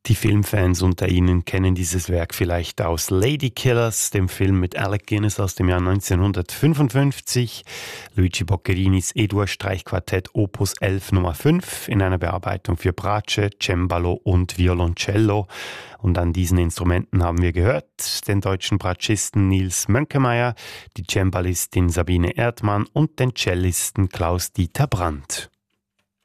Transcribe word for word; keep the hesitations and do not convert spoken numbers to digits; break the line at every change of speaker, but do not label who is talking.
Die Filmfans unter Ihnen kennen dieses Werk vielleicht aus Ladykillers, dem Film mit Alec Guinness aus dem Jahr neunzehnhundertfünfundfünfzig, Luigi Boccarinis E-Dur-Streichquartett Opus elf Nummer fünf in einer Bearbeitung für Bratsche, Cembalo und Violoncello. Und an diesen Instrumenten haben wir gehört den deutschen Bratschisten Nils Mönkemeyer, die Cembalistin Sabine Erdmann und den Cellisten Klaus-Dieter Brandt.